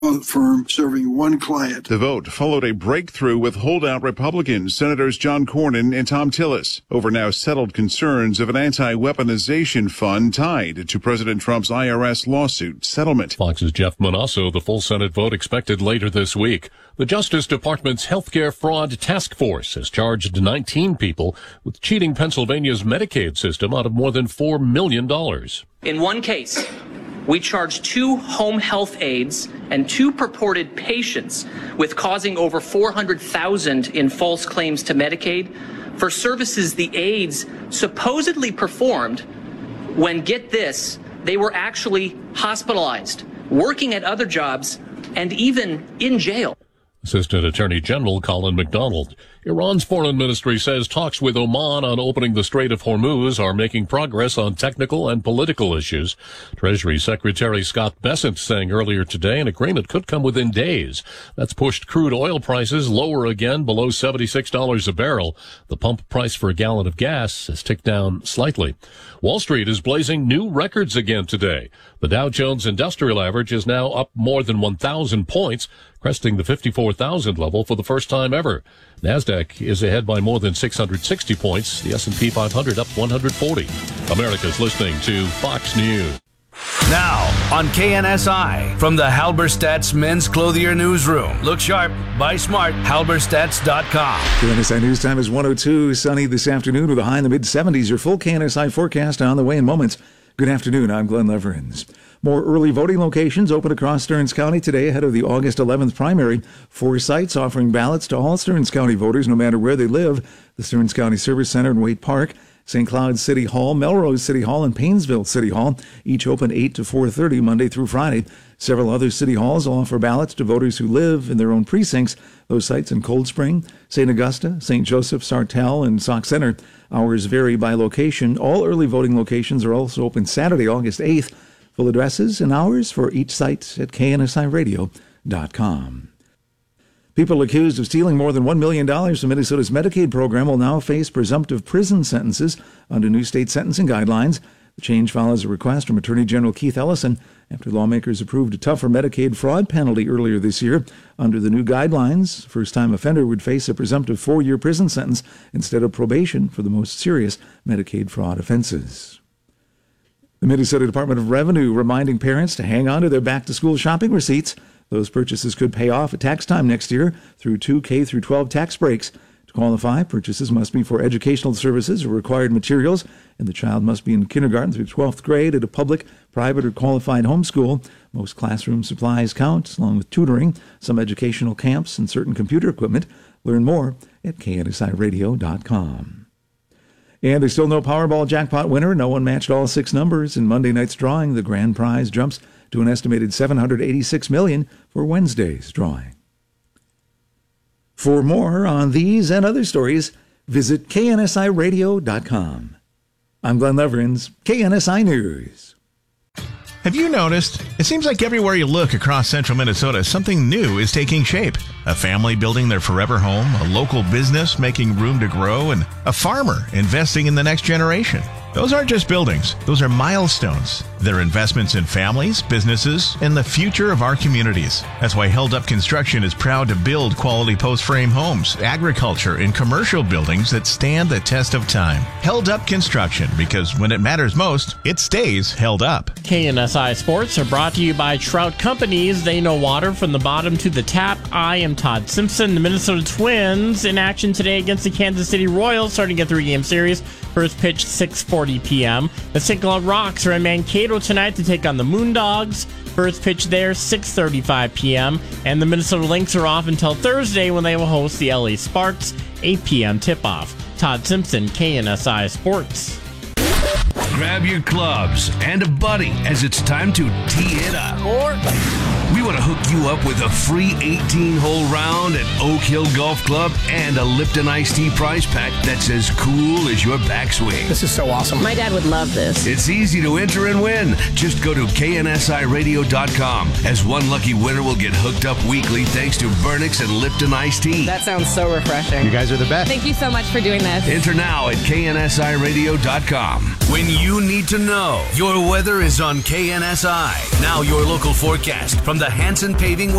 firm serving one client. The vote followed a breakthrough with holdout Republicans, Senators John Cornyn and Tom Tillis, over now settled concerns of an anti-weaponization fund tied to President Trump's IRS lawsuit settlement. Fox's Jeff Manasso, the full Senate vote expected later this week. The Justice Department's healthcare fraud task force has charged 19 people with cheating Pennsylvania's Medicaid system out of more than $4 million. In one case, we charged 2 home health aides and 2 purported patients with causing over $400,000 in false claims to Medicaid for services the aides supposedly performed when, get this, they were actually hospitalized, working at other jobs, and even in jail. Assistant Attorney General Colin McDonald. Iran's foreign ministry says talks with Oman on opening the Strait of Hormuz are making progress on technical and political issues. Treasury Secretary Scott Bessent saying earlier today an agreement could come within days. That's pushed crude oil prices lower again below $76 a barrel. The pump price for a gallon of gas has ticked down slightly. Wall Street is blazing new records again today. The Dow Jones Industrial Average is now up more than 1,000 points, cresting the 54,000 level for the first time ever. NASDAQ is ahead by more than 660 points. The S&P 500 up 140. America's listening to Fox News. Now on KNSI from the Halberstadt's Men's Clothier Newsroom. Look sharp, buy smart, halberstadts.com. KNSI News Time is 1:02. Sunny this afternoon with a high in the mid-70s. Your full KNSI forecast on the way in moments. Good afternoon. I'm Glenn Leverins. More early voting locations open across Stearns County today ahead of the August 11th primary. 4 sites offering ballots to all Stearns County voters, no matter where they live. The Stearns County Service Center in Waite Park, St. Cloud City Hall, Melrose City Hall, and Paynesville City Hall, each open 8 to 4:30 Monday through Friday. Several other city halls will offer ballots to voters who live in their own precincts. Those sites in Cold Spring, St. Augusta, St. Joseph, Sartell, and Sauk Center. Hours vary by location. All early voting locations are also open Saturday, August 8th. Full addresses and hours for each site at knSIradio.com. People accused of stealing more than $1 million from Minnesota's Medicaid program will now face presumptive prison sentences under new state sentencing guidelines. The change follows a request from Attorney General Keith Ellison after lawmakers approved a tougher Medicaid fraud penalty earlier this year. Under the new guidelines, first-time offender would face a presumptive 4-year prison sentence instead of probation for the most serious Medicaid fraud offenses. The Minnesota Department of Revenue reminding parents to hang on to their back-to-school shopping receipts. Those purchases could pay off at tax time next year through 2 K-12 tax breaks. To qualify, purchases must be for educational services or required materials, and the child must be in kindergarten through 12th grade at a public, private, or qualified homeschool. Most classroom supplies count, along with tutoring, some educational camps, and certain computer equipment. Learn more at KNSIRadio.com. And there's still no Powerball jackpot winner. No one matched all 6 numbers. In Monday night's drawing, the grand prize jumps to an estimated $786 million for Wednesday's drawing. For more on these and other stories, visit KNSIRadio.com. I'm Glenn Leverins, KNSI News. Have you noticed? It seems like everywhere you look across central Minnesota, something new is taking shape. A family building their forever home, a local business making room to grow, and a farmer investing in the next generation. Those aren't just buildings. Those are milestones. They're investments in families, businesses, and the future of our communities. That's why Held Up Construction is proud to build quality post-frame homes, agriculture, and commercial buildings that stand the test of time. Held Up Construction, because when it matters most, it stays held up. KNSI Sports are brought to you by Trout Companies. They know water from the bottom to the tap. I am Todd Simpson. The Minnesota Twins in action today against the Kansas City Royals, starting a 3-game series. First pitch, 6:40 p.m. The St. Cloud Rocks are in Mankato tonight to take on the Moondogs. First pitch there, 6:35 p.m. And the Minnesota Lynx are off until Thursday when they will host the LA Sparks, 8 p.m. tip-off. Todd Simpson, KNSI Sports. Grab your clubs and a buddy as it's time to tee it up. We want to hook you up with a free 18-hole round at Oak Hill Golf Club and a Lipton Iced Tea prize pack that's as cool as your backswing. This is so awesome. My dad would love this. It's easy to enter and win. Just go to KNSIRadio.com, as one lucky winner will get hooked up weekly thanks to Vernix and Lipton Iced Tea. That sounds so refreshing. You guys are the best. Thank you so much for doing this. Enter now at KNSIRadio.com. When you need to know, your weather is on KNSI. Now your local forecast from the Hanson Paving